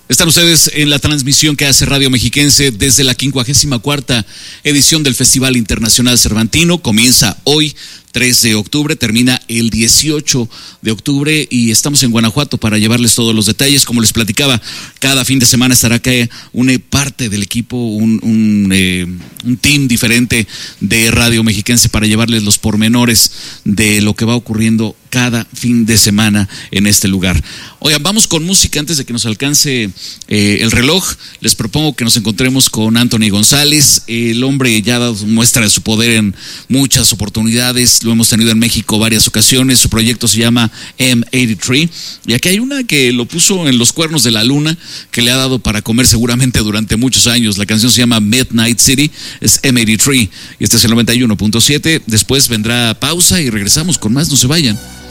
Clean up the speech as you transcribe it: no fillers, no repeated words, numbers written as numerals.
Están ustedes en la transmisión que hace Radio Mexiquense desde la 54ª edición del Festival Internacional Cervantino. Comienza hoy, 3 de octubre, termina el 18 de octubre y estamos en Guanajuato para llevarles todos los detalles. Como les platicaba, cada fin de semana estará acá una parte del equipo, un team diferente de Radio Mexiquense para llevarles los pormenores de lo que va ocurriendo cada fin de semana en este lugar. Oigan, vamos con música antes de que nos alcance el reloj. Les propongo que nos encontremos con Anthony González. El hombre ya ha dado muestra de su poder en muchas oportunidades. Lo hemos tenido en México varias ocasiones. Su proyecto se llama M83. Y aquí hay una que lo puso en los cuernos de la luna, que le ha dado para comer seguramente durante muchos años. La canción se llama Midnight City, es M83. Y este es el 91.7. Después vendrá pausa y regresamos con más. No se vayan.